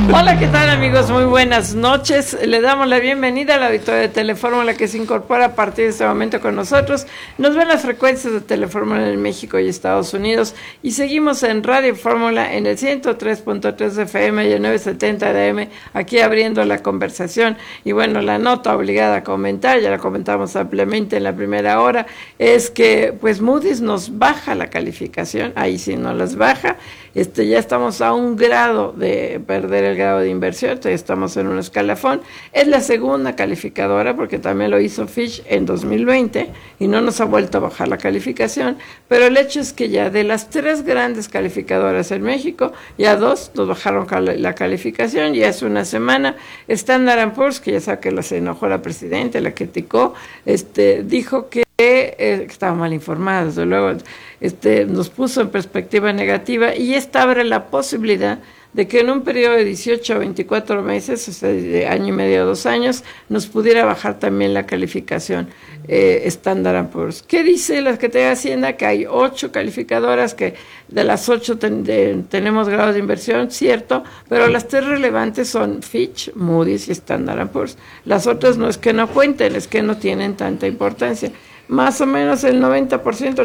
Hola, ¿qué tal, amigos? Muy buenas noches. Le damos la bienvenida a la auditoría de Telefórmula que se incorpora a partir de este momento con nosotros. Nos ven las frecuencias de Telefórmula en México y Estados Unidos y seguimos en Radio Fórmula en el 103.3 FM y el 970 de AM, aquí abriendo la conversación. Y bueno, la nota obligada a comentar, ya la comentamos ampliamente en la primera hora, es que pues Moody's nos baja la calificación, ahí sí no las baja. Ya estamos a un grado de perder el grado de inversión, ya estamos en un escalafón. Es la segunda calificadora, porque también lo hizo Fitch en 2020 y no nos ha vuelto a bajar la calificación, pero el hecho es que ya de las tres grandes calificadoras en México, ya dos nos bajaron la calificación, y hace una semana Standard & Poor's, que ya sabe que se enojó la presidenta, la criticó, dijo que estaba mal informada, desde luego, nos puso en perspectiva negativa, y esta abre la posibilidad de que en un periodo de 18 a 24 meses, o sea, de año y medio a 2 años, nos pudiera bajar también la calificación Standard & Poor's. ¿Qué dice la Secretaría de Hacienda? Que hay 8 calificadoras, que de las 8 tenemos grados de inversión, cierto, pero las 3 relevantes son Fitch, Moody's y Standard & Poor's. Las otras no es que no cuenten, es que no tienen tanta importancia. Más o menos el 90%,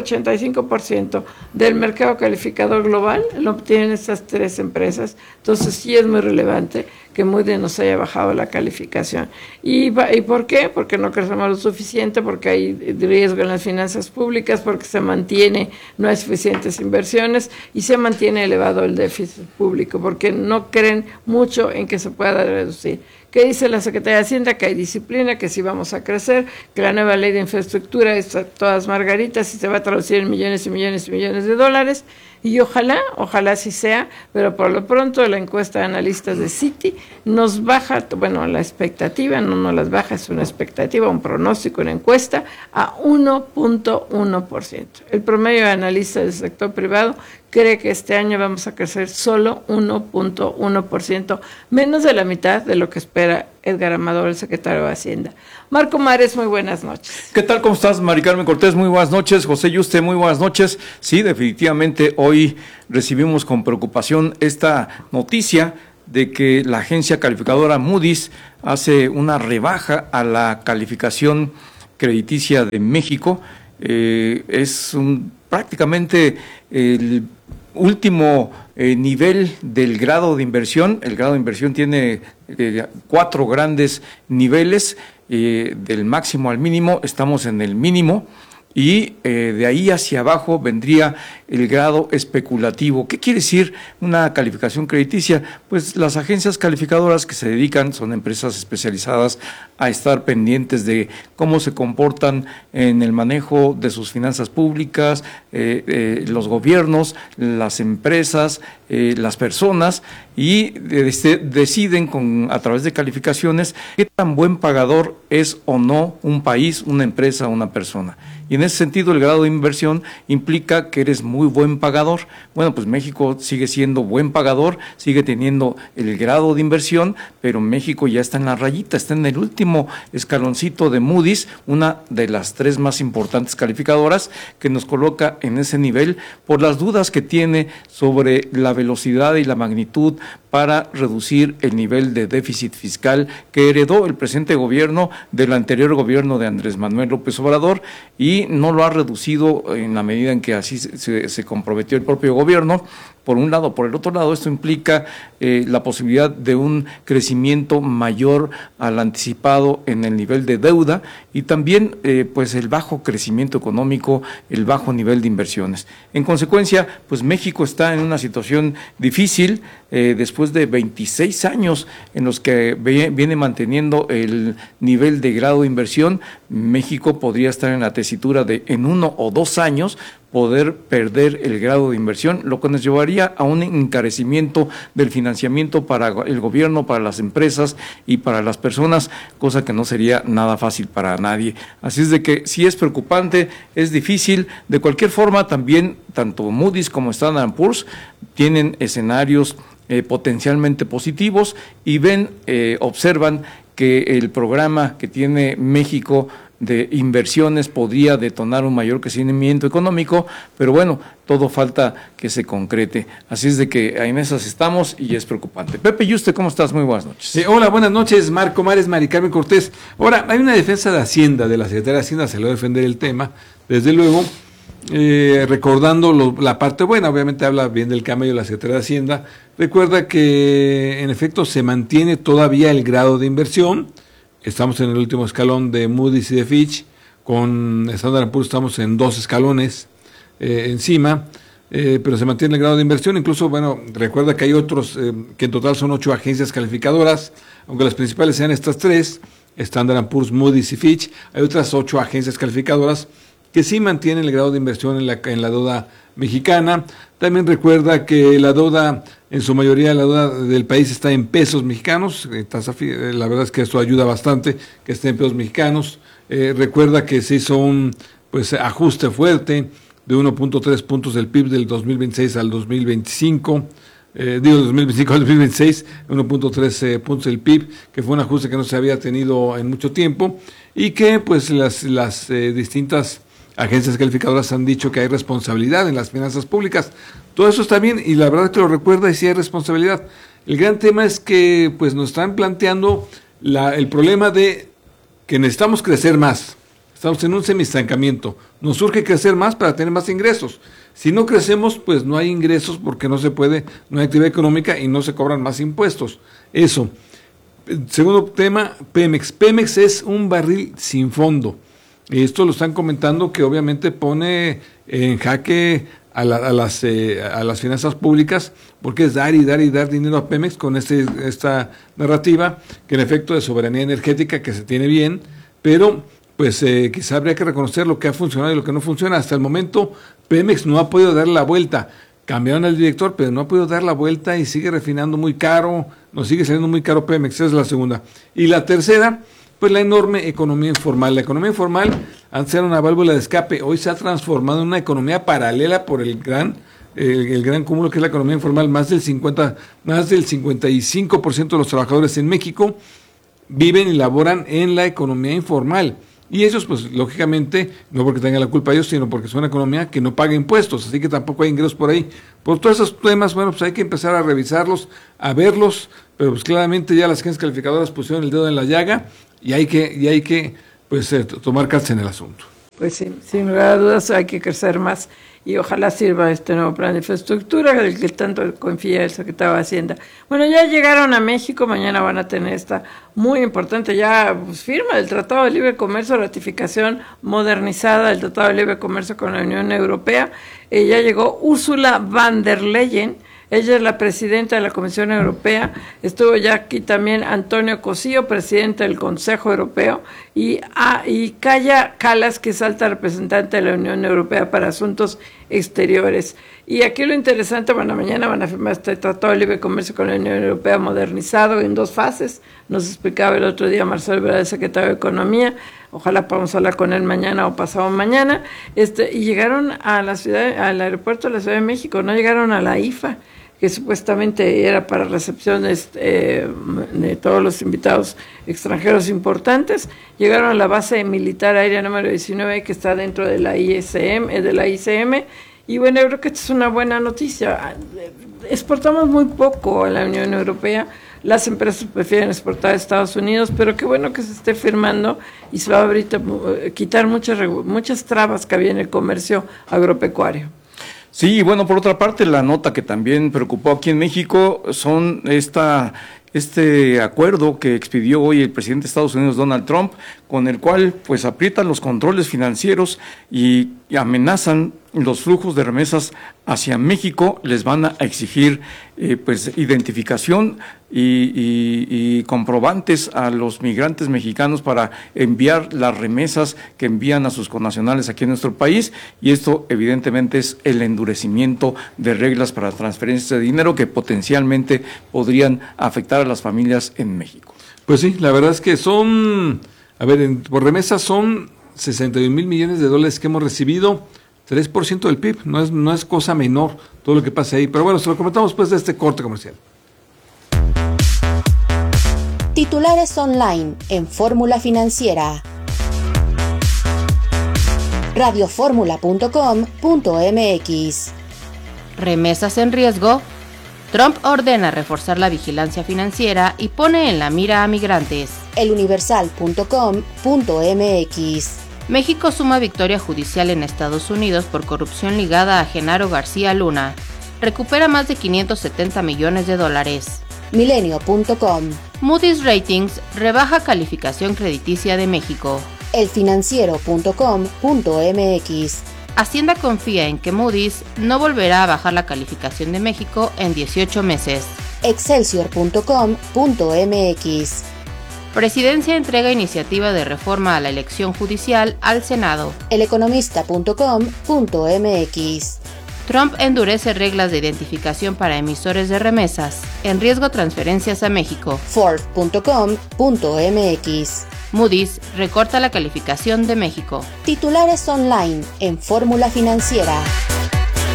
85% del mercado calificador global lo obtienen estas 3 empresas. Entonces sí es muy relevante que Moody's nos haya bajado la calificación. ¿Y por qué? Porque no crecemos lo suficiente, porque hay riesgo en las finanzas públicas, porque no hay suficientes inversiones y se mantiene elevado el déficit público, porque no creen mucho en que se pueda reducir. ¿Qué dice la Secretaría de Hacienda? Que hay disciplina, que sí vamos a crecer, que la nueva ley de infraestructura es a todas margaritas y se va a traducir en millones y millones y millones de dólares. Y ojalá sí sea, pero por lo pronto la encuesta de analistas de Citi nos baja, bueno, la expectativa, no las baja, es una expectativa, un pronóstico, una encuesta, a 1.1%. El promedio de analistas del sector privado cree que este año vamos a crecer solo 1.1%, menos de la mitad de lo que espera Edgar Amador, el secretario de Hacienda. Marco Mares, muy buenas noches. ¿Qué tal? ¿Cómo estás, Mari Carmen Cortés? Muy buenas noches. José Yuste, muy buenas noches. Sí, definitivamente hoy recibimos con preocupación esta noticia de que la agencia calificadora Moody's hace una rebaja a la calificación crediticia de México. Es prácticamente el último nivel del grado de inversión. El grado de inversión tiene 4 grandes niveles, del máximo al mínimo, estamos en el mínimo, y de ahí hacia abajo vendría el grado especulativo. ¿Qué quiere decir una calificación crediticia? Pues las agencias calificadoras que se dedican, son empresas especializadas a estar pendientes de cómo se comportan en el manejo de sus finanzas públicas, los gobiernos, las empresas, las personas, y deciden a través de calificaciones qué tan buen pagador es o no un país, una empresa, una persona. Y en ese sentido, el grado de inversión implica que eres muy buen pagador. Bueno, pues México sigue siendo buen pagador, sigue teniendo el grado de inversión, pero México ya está en la rayita, está en el último escaloncito de Moody's, una de las 3 más importantes calificadoras, que nos coloca en ese nivel por las dudas que tiene sobre la velocidad y la magnitud para reducir el nivel de déficit fiscal que heredó el presente gobierno del anterior gobierno de Andrés Manuel López Obrador, y no lo ha reducido en la medida en que así se comprometió el propio gobierno. Por un lado. Por el otro lado, esto implica la posibilidad de un crecimiento mayor al anticipado en el nivel de deuda, y también pues el bajo crecimiento económico, el bajo nivel de inversiones. En consecuencia, pues México está en una situación difícil después de 26 años en los que viene manteniendo el nivel de grado de inversión. México podría estar en la tesitura de en 1 o 2 años poder perder el grado de inversión, lo que nos llevaría a un encarecimiento del financiamiento para el gobierno, para las empresas y para las personas, cosa que no sería nada fácil para nadie. Así es de que sí es preocupante, es difícil. De cualquier forma, también tanto Moody's como Standard & Poor's tienen escenarios potencialmente positivos y observan que el programa que tiene México de inversiones podría detonar un mayor crecimiento económico, pero bueno, todo falta que se concrete. Así es de que en esas estamos y es preocupante. Pepe Yuste, ¿cómo estás? Muy buenas noches. Hola, buenas noches, Marco Mares, Mari Carmen Cortés. Ahora, hay una defensa de Hacienda, de la Secretaría de Hacienda, se le va a defender el tema, desde luego, recordando la parte buena. Obviamente habla bien del camello la Secretaría de Hacienda. Recuerda que en efecto se mantiene todavía el grado de inversión. Estamos en el último escalón de Moody's y de Fitch. Con Standard & Poor's estamos en 2 escalones encima, pero se mantiene el grado de inversión. Incluso, bueno, recuerda que hay otros, que en total son 8 agencias calificadoras, aunque las principales sean estas 3, Standard & Poor's, Moody's y Fitch. Hay otras 8 agencias calificadoras que sí mantienen el grado de inversión en la deuda mexicana. También recuerda que la deuda, en su mayoría la deuda del país está en pesos mexicanos. La verdad es que esto ayuda bastante, que esté en pesos mexicanos. Recuerda que se hizo un ajuste fuerte de 1.3 puntos del PIB del 2026 al 2025. 2025 al 2026, 1.3 puntos del PIB, que fue un ajuste que no se había tenido en mucho tiempo, y que pues las distintas agencias calificadoras han dicho que hay responsabilidad en las finanzas públicas. Todo eso está bien y la verdad es que lo recuerda y sí hay responsabilidad. El gran tema es que pues nos están planteando el problema de que necesitamos crecer más. Estamos en un semiestancamiento. Nos urge crecer más para tener más ingresos. Si no crecemos, pues no hay ingresos porque no se puede, no hay actividad económica y no se cobran más impuestos. Eso. Segundo tema, Pemex. Pemex es un barril sin fondo. Esto lo están comentando que obviamente pone en jaque a las finanzas públicas, porque es dar y dar y dar dinero a Pemex con esta narrativa que en efecto de soberanía energética que se tiene bien, pero pues quizá habría que reconocer lo que ha funcionado y lo que no funciona. Hasta el momento Pemex no ha podido dar la vuelta. Cambiaron al director, pero no ha podido dar la vuelta y sigue refinando muy caro, nos sigue saliendo muy caro Pemex. Esa es la segunda. Y la tercera, pues la enorme economía informal. La economía informal, antes era una válvula de escape, hoy se ha transformado en una economía paralela por el gran cúmulo que es la economía informal. Más del 55% de los trabajadores en México viven y laboran en la economía informal. Y ellos, pues, lógicamente, no porque tengan la culpa ellos, sino porque es una economía que no paga impuestos, así que tampoco hay ingresos por ahí. Por todos esos temas, bueno, pues hay que empezar a revisarlos, a verlos, pero pues claramente ya las agencias calificadoras pusieron el dedo en la llaga y hay que tomar cartas en el asunto. Pues sí, sin lugar a dudas hay que crecer más y ojalá sirva este nuevo plan de infraestructura del que tanto confía el secretario de Hacienda. Bueno, ya llegaron a México, mañana van a tener esta muy importante firma del Tratado de Libre Comercio, ratificación modernizada del Tratado de Libre Comercio con la Unión Europea. Ya llegó Ursula von der Leyen. Ella es la presidenta de la Comisión Europea. Estuvo ya aquí también Antonio Cosillo, presidente del Consejo Europeo, y Kaja Kallas, que es alta representante de la Unión Europea para Asuntos Exteriores. Y aquí lo interesante, mañana van a firmar este Tratado de Libre Comercio con la Unión Europea modernizado en 2 fases. Nos explicaba el otro día Marcelo Ebrard, el secretario de Economía. Ojalá podamos hablar con él mañana o pasado mañana. Y llegaron al aeropuerto de la Ciudad de México, no llegaron a la IFA, que supuestamente era para recepciones de todos los invitados extranjeros importantes. Llegaron a la base militar aérea número 19, que está dentro de la ICM, y bueno, yo creo que esta es una buena noticia. Exportamos muy poco a la Unión Europea, las empresas prefieren exportar a Estados Unidos, pero qué bueno que se esté firmando y se va a quitar muchas trabas que había en el comercio agropecuario. Sí, bueno, por otra parte, la nota que también preocupó aquí en México son este acuerdo que expidió hoy el presidente de Estados Unidos, Donald Trump, con el cual pues aprietan los controles financieros y amenazan los flujos de remesas hacia México. Les van a exigir identificación y comprobantes a los migrantes mexicanos para enviar las remesas que envían a sus connacionales aquí en nuestro país, y esto evidentemente es el endurecimiento de reglas para transferencias de dinero que potencialmente podrían afectar a las familias en México. Pues sí, la verdad es que por remesas son 61,000 millones de dólares que hemos recibido, 3% del PIB, no es cosa menor todo lo que pasa ahí, pero bueno, se lo comentamos después de este corte comercial. Titulares online en Fórmula Financiera. radioformula.com.mx. Remesas en riesgo. Trump ordena reforzar la vigilancia financiera y pone en la mira a migrantes. eluniversal.com.mx. México suma victoria judicial en Estados Unidos por corrupción ligada a Genaro García Luna. Recupera más de 570 millones de dólares. Milenio.com. Moody's Ratings rebaja calificación crediticia de México. elfinanciero.com.mx. Hacienda confía en que Moody's no volverá a bajar la calificación de México en 18 meses. excelsior.com.mx. Presidencia entrega iniciativa de reforma a la elección judicial al Senado. eleconomista.com.mx. Trump endurece reglas de identificación para emisores de remesas. En riesgo transferencias a México. Forbes.com.mx. Moody's recorta la calificación de México. Titulares online en Fórmula Financiera.